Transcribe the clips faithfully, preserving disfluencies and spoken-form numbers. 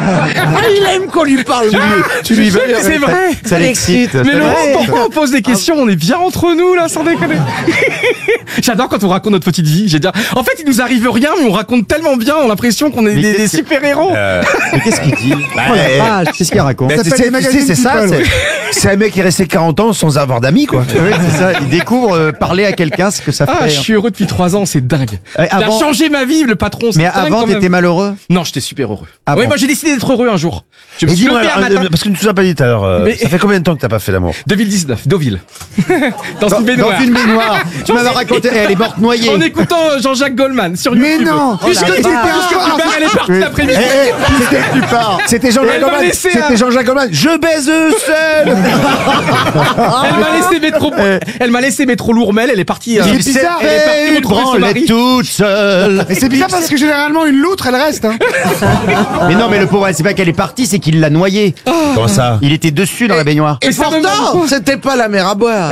Ah, il aime qu'on lui parle. Tu lui C'est vrai. Ça l'excite. Mais Laurent, pourquoi on pose des questions? On est bien entre nous, là, sans déconner. J'adore quand on raconte notre petite vie. J'ai dit, en fait, il nous arrive rien, mais on raconte tellement bien, on a l'impression qu'on est Mais des, qu'est-ce des que- super-héros. Euh, mais qu'est-ce qu'il dit Bah, Oh la eh, vache, qu'est-ce qu'il raconte Bah, Ça c'est- s'appelle c'est- Magazine c'est ça, People. c'est c'est un mec qui est resté quarante ans sans avoir d'amis, quoi. Oui, c'est ça. Il découvre euh, parler à quelqu'un, ce que ça Ah, fait. je suis heureux depuis trois ans, c'est dingue. Euh, Il avant- a changé ma vie, le patron. c'est Mais dingue, avant, quand même. t'étais malheureux. Non, j'étais super heureux. Ah oui, bon moi j'ai décidé d'être heureux un jour. Je me Et suis dis-moi, levé un alors, matin. euh, parce que tu nous as pas dit tout à l'heure, euh, Mais- ça fait combien de temps que t'as pas fait l'amour? deux mille dix-neuf, Deauville. Dans, Dans, une baignoire. dans une baignoire. Tu m'avais raconté, elle est morte noyée. En écoutant euh, Jean-Jacques Goldman sur Mais YouTube. non. Puisque Oh la tu vache. pars, elle est partie Oui. l'après-midi. Eh, eh, c'était- Tu pars. C'était Et Jean-Jacques elle m'a Goldman. laissé C'était un- Jean-Jacques Goldman. Je baise seul. Elle m'a laissé métro, elle m'a laissé métro Lourmel, elle est partie. euh, C'est bizarre. Elle est partie une retrouver son branlette mari. toute seule. Et c'est bizarre parce que généralement, une loutre, elle reste. Hein. Mais non, mais le pauvre, c'est pas qu'elle est partie, c'est qu'il l'a noyée. Comment ça? Il était dessus dans la baignoire. Et pourtant, c'était pas la mer à boire.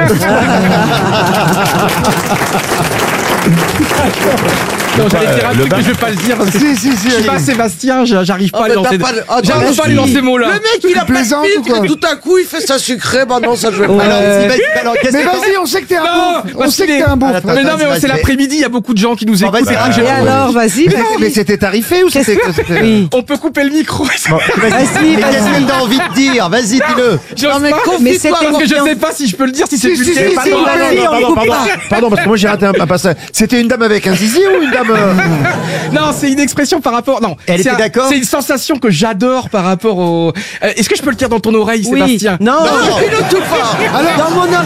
Non, j'allais dire un le truc, bain. mais je vais pas le dire parce que Si, si, si. je suis pas allez. Sébastien, je- j'arrive pas Ah, à mais lui t'as lancer. pas le- ah, J'arrive t'as pas à lui pas- lancer ces mots-là. Le mec, il a pas de plaisantes ou quoi filtre, et tout à coup, il fait ça sucré. Bah non, ça je vais pas. Alors, si, vas-y, alors, qu'est-ce Mais que vas-y, on sait que t'es un Non, beauf. On parce sait que qu'il t'es est- un beauf. Attends, Mais non, mais vas-y, c'est vas-y. l'après-midi, il y a beaucoup de gens qui nous Bon, écoutent. vas-y, et tout, ah, je- Et alors, vas-y, Mais, vas-y. mais c'était tarifé ou Qu'est-ce c'était que- c'était- Oui. On peut couper le micro. Bon, vas-y, Vas-y, mais qu'est-ce vas-y. que t'as envie de dire? Vas-y, dis-le. J'ose Non, mais pas, confie-toi, mais c'est parce que je confiance. sais pas si je peux le dire, si c'est Si, plus si, c'est si, pas si, drôle. on Pardon, peut- pardon, pardon, pardon, pardon, parce que moi j'ai raté un, un passage. C'était une dame avec un zizi ou une dame euh, Non, c'est une expression par rapport. Non, Elle c'est était un- d'accord C'est une sensation que j'adore par rapport au. Euh, Est-ce que je peux le dire dans ton oreille, Oui. Sébastien? Non, Dis-le tout fort. dans mon oreille.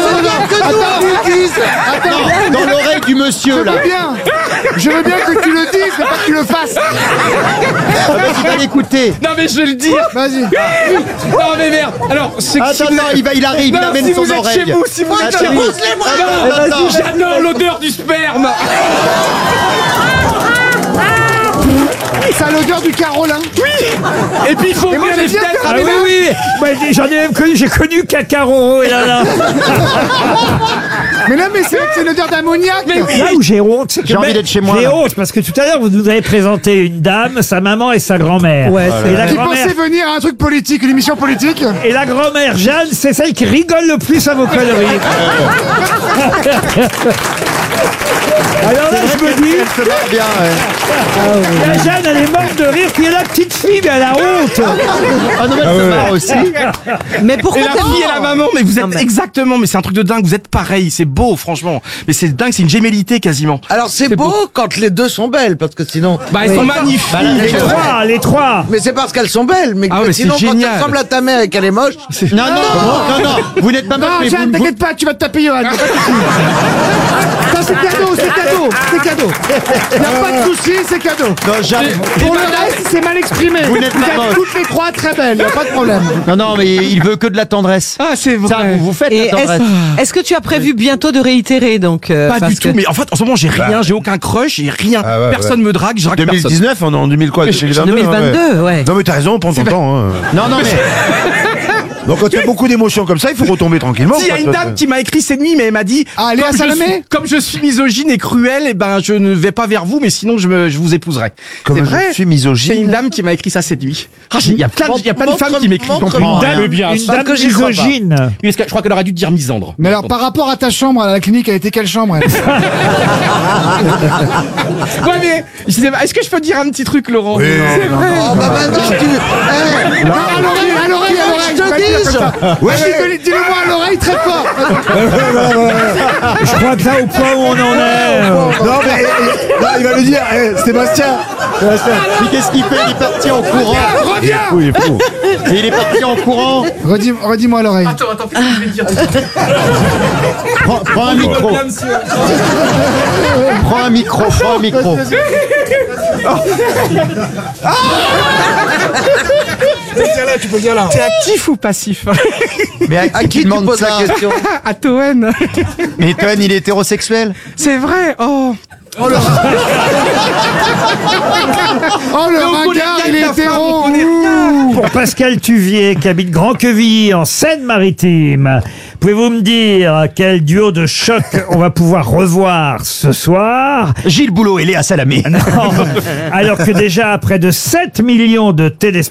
Attends, Dans l'oreille du monsieur, je là. veux bien. Je veux bien que tu le dises, mais pas que tu le fasses. Ah, Vas-y, va l'écouter. Non, mais je vais le dire. Vas-y. Non, mais merde. Alors, c'est que si Attends, vous attends, êtes- il, va, il arrive, Non, il amène si son vous êtes oreille. chez vous, si vous êtes Attends, chez vous. Pousse les bras. Non, Attends. j'adore l'odeur du sperme. Ça a l'odeur du Carolin. Et puis il faut Et moi, ouvrir les j'aime bien fenêtres. faire Ah des oui, oui, Moi, j'en ai même connu, j'ai connu Cacaro, et là, là. Mais non, mais c'est vrai que c'est l'odeur d'ammoniac. Mais oui. Là où j'ai honte, c'est que J'ai envie même- d'être chez moi, J'ai là. honte parce que tout à l'heure vous nous avez présenté une dame, sa maman et sa grand-mère. Ouais, c'est et la Qui grand-mère pensait venir à un truc politique, une émission politique. et la grand-mère Jeanne, c'est celle qui rigole le plus à vos conneries. Alors là, je me dis, Elle se marre bien, ouais. la Jeanne, elle est morte de rire, puis la petite fille, mais elle a honte. Ah non, mais elle se marre aussi. Mais Et pourquoi la t'as- fille et la maman, mais vous êtes Non, mais- exactement, mais c'est un truc de dingue, vous êtes pareil, c'est beau, franchement. Mais c'est dingue, c'est une gémellité quasiment. Alors c'est C'est beau, beau. quand les deux sont belles, parce que sinon. Bah, elles sont magnifiques. Bah, là, Les trois, les trois. Mais c'est parce qu'elles sont belles, mais Ah que ouais, sinon c'est quand génial. elle ressemble à ta mère et qu'elle est moche. Non, non, non, non, vous n'êtes pas moche, Non, mais Jeanne, vous, vous- t'inquiète pas, tu vas te taper Johan. Pas de soucis. Ça, c'est cadeau, c'est cadeau, c'est cadeau. Y a pas de soucis, c'est cadeau. Non, Jeanne, Pour le reste, c'est mal exprimé. Vous n'êtes pas êtes moche. toutes les trois très belles, y a pas de problème. non, non, mais il veut que de la tendresse. Ah, c'est vrai. Ça, vous, vous faites Et la tendresse. est-ce est-ce que tu as prévu bientôt de réitérer donc euh, Pas parce du tout, que- mais en fait, en ce moment, j'ai rien, j'ai aucun crush, j'ai rien. Ah ouais, Personne me drague, je drague deux mille personne. dix-neuf, on est en deux mille quoi? deux mille vingt-deux, deux mille vingt-deux, ouais. Non mais t'as raison, prends ton temps. Hein. Non, non, mais Donc quand tu as beaucoup d'émotions comme ça, il faut retomber tranquillement. Si, il y a quoi, une toi, dame qui m'a écrit cette nuit, mais elle m'a dit Ah, Léa comme, je Salamé suis, comme je suis misogyne et cruelle, et ben je ne vais pas vers vous, mais sinon je, me, je vous épouserai. Comme C'est je vrai. suis misogyne. C'est une dame qui m'a écrit ça cette nuit. Ah, j'ai- il y a plein de, il y a plein de Montre- femmes qui m'écrivent. montre- non plus. montre- Une dame, Mais bien une sûr. dame que j'y crois pas. misogyne. Oui, parce que je crois qu'elle aurait dû dire misandre. Mais alors, par rapport à ta chambre à la clinique, elle était quelle chambre elle Ouais, mais je sais pas, est-ce que je peux dire un petit truc, Laurent? Oui, C'est non, vrai. Oh bah vas-y, tu. Eh, Non, à l'oreille, à l'oreille, à l'oreille. je te faut pas le dire dise. comme ça. Ouais, Vas-y, dis-le-moi à l'oreille très fort. Je crois que là, au point où on en est. euh, Non mais non, il va le dire. Eh, Sébastien. Sébastien. mais qu'est-ce qu'il fait? Il est parti en courant. Il est fou, il est fou. Et il est parti en courant. Redis- Redis-moi à l'oreille. Attends, attends, qu'est-ce que je vais dire? Prends, prends un micro. Prends un micro. Prends un micro. T'es actif ou passif? Mais à, À qui tu demande poses ça? la question? À Toen. Mais Toen, il est hétérosexuel. C'est vrai. Oh. Oh le on connaît ringard, bien il est ta femme, hétéro. on connaît rien. Pour Pascal Tuvier, qui habite Grand-Quevilly, en Seine-Maritime, pouvez-vous me dire quel duo de choc on va pouvoir revoir ce soir? Gilles Boulot et Léa Salamé. Non. Alors que déjà, près de sept millions de téléspectateurs